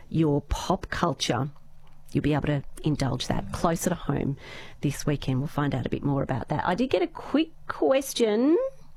your pop culture. You'll be able to indulge that closer to home this weekend. We'll find out a bit more about that. I did get a quick question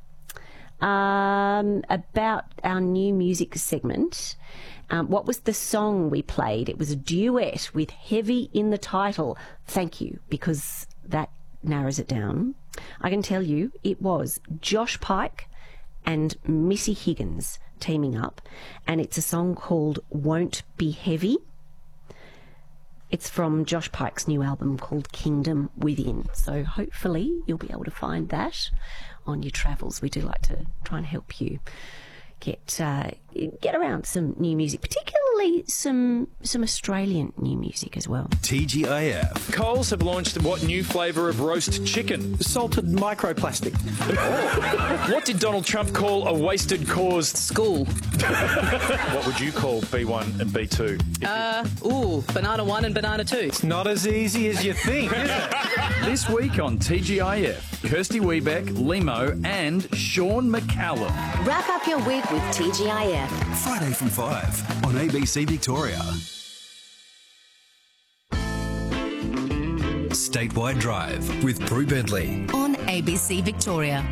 about our new music segment. What was the song we played? It was a duet with Heavy in the title. Thank you, because that narrows it down. I can tell you it was Josh Pike and Missy Higgins teaming up, and it's a song called Won't Be Heavy. It's from Josh Pike's new album called Kingdom Within. So hopefully you'll be able to find that on your travels. We do like to try and help you get around some new music, particularly some Australian new music as well. TGIF. Coles have launched what new flavour of roast chicken? Salted microplastic. What did Donald Trump call a wasted cause? School. What would you call B1 and B2? Banana 1 and banana 2. It's not as easy as you think, is it? This week on TGIF, Kirsty Wiebeck, Limo and Sean McCallum. Wrap up your week with TGIF. Friday from 5 on ABC Victoria. Statewide Drive with Prue Bentley On ABC Victoria.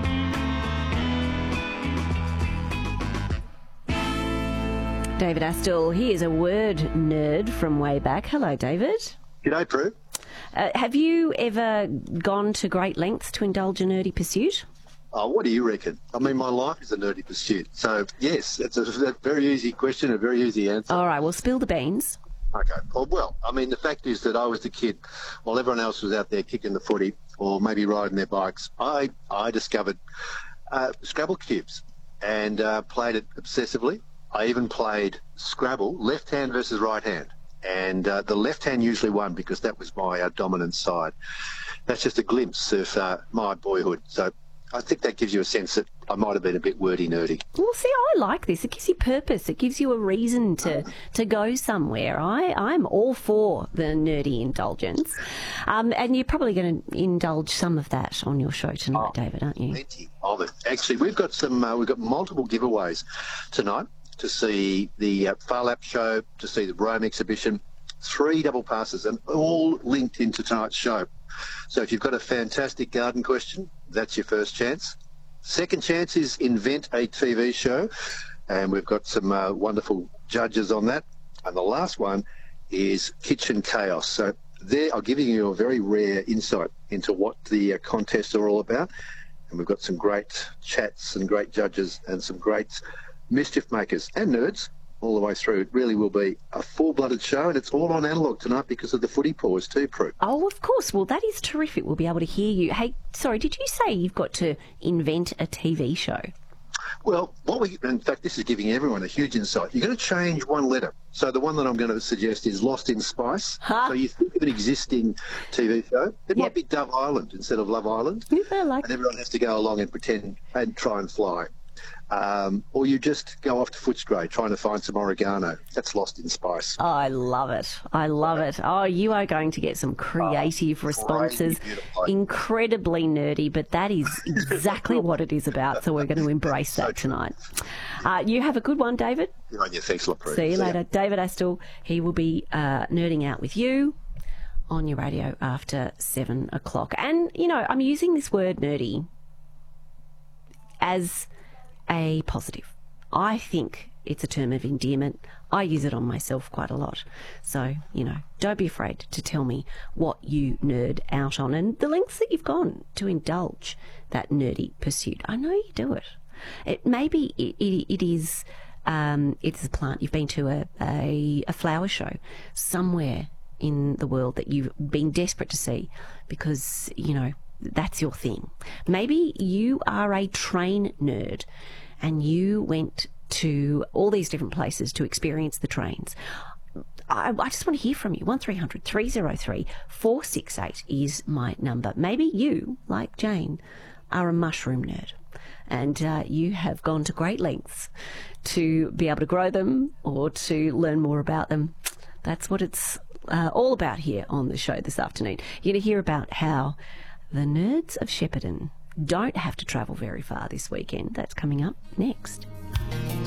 David Astle, he is a word nerd from way back. Hello, David. G'day, Prue. Have you ever gone to great lengths to indulge a nerdy pursuit? Oh, what do you reckon? I mean, my life is a nerdy pursuit. So, yes, it's a very easy question, a very easy answer. All right, well, spill the beans. Okay. Well, I mean, the fact is that I was the kid, while everyone else was out there kicking the footy or maybe riding their bikes, I discovered Scrabble cubes and played it obsessively. I even played Scrabble, left hand versus right hand. And the left hand usually won because that was my dominant side. That's just a glimpse of my boyhood. So I think that gives you a sense that I might have been a bit wordy nerdy. Well, see, I like this. It gives you purpose. It gives you a reason to go somewhere. I'm all for the nerdy indulgence. And you're probably going to indulge some of that on your show tonight, David, aren't you? Plenty of it. Actually, we've got multiple giveaways tonight to see the Far Lap show, to see the Rome exhibition, 3 double passes, and all linked into tonight's show. So if you've got a fantastic garden question, that's your first chance. Second chance is invent a TV show, and we've got some wonderful judges on that. And the last one is kitchen chaos. So there, I'm giving you a very rare insight into what the contests are all about. And we've got some great chats and great judges and some great mischief makers and nerds all the way through. It really will be a full-blooded show, and it's all on analogue tonight because of the footy pause too, Prue. Oh, of course. Well, that is terrific. We'll be able to hear you. Hey, sorry, did you say you've got to invent a TV show? Well, in fact, this is giving everyone a huge insight. You're going to change one letter. So the one that I'm going to suggest is Lost in Spice. Huh? So you think of an existing TV show. It might be Dove Island instead of Love Island. I like and everyone has to go along and pretend and try and fly. Or you just go off to Footscray trying to find some oregano. That's Lost in Spice. Oh, I love it. I love it. Oh, you are going to get some creative responses. Incredibly nerdy, but that is exactly what it is about, so we're going to embrace that tonight. You have a good one, David. Good on you. Thanks a lot, Prue. See you later. David Astle, he will be nerding out with you on your radio after 7 o'clock. And, you know, I'm using this word nerdy as a positive. I think it's a term of endearment. I use it on myself quite a lot. So, you know, don't be afraid to tell me what you nerd out on and the lengths that you've gone to indulge that nerdy pursuit. I know you do it. It is it's a plant. You've been to a flower show somewhere in the world that you've been desperate to see because, you know, that's your thing. Maybe you are a train nerd and you went to all these different places to experience the trains. I just want to hear from you. 1300 303 468 is my number. Maybe you, like Jane, are a mushroom nerd and you have gone to great lengths to be able to grow them or to learn more about them. That's what it's all about here on the show this afternoon. You're going to hear about how the nerds of Shepparton don't have to travel very far this weekend. That's coming up next.